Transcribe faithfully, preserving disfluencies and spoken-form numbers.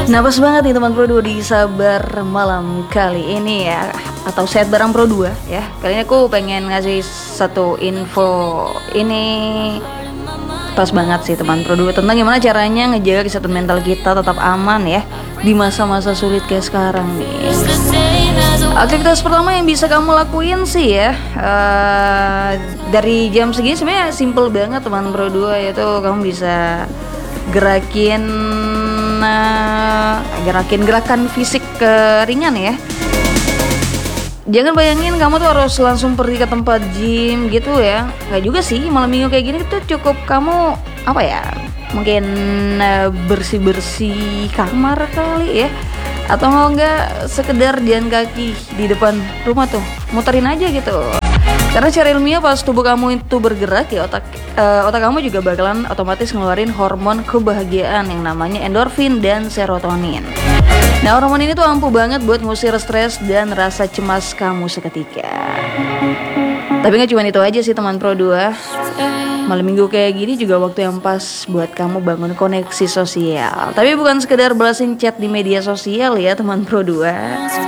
Nah pas banget nih teman Pro dua di Sabar malam kali ini ya, atau set barang Pro dua ya. Kali ini aku pengen ngasih satu info ini pas banget sih teman Pro dua, tentang gimana caranya ngejaga kesehatan mental kita tetap aman ya di masa-masa sulit kayak sekarang nih. Aktivitas pertama yang bisa kamu lakuin sih ya, uh, dari jam segini sebenarnya simple banget teman Pro dua, yaitu kamu bisa gerakin Nah, gerakin gerakan fisik ke ringan ya. Jangan bayangin kamu tuh harus langsung pergi ke tempat gym gitu ya. Nggak juga sih, malam minggu kayak gini tuh cukup kamu apa ya? Mungkin uh, bersih-bersih kamar kali ya. Atau mau nggak sekedar jalan kaki di depan rumah tuh, muterin aja gitu. Karena secara ilmiah pas tubuh kamu itu bergerak ya, otak uh, otak kamu juga bakalan otomatis ngeluarin hormon kebahagiaan yang namanya endorfin dan serotonin. Nah hormon ini tuh ampuh banget buat ngusir stres dan rasa cemas kamu seketika. Tapi gak cuma itu aja sih teman Pro dua. Malam minggu kayak gini juga waktu yang pas buat kamu bangun koneksi sosial. Tapi bukan sekedar balasin chat di media sosial ya teman Pro dua.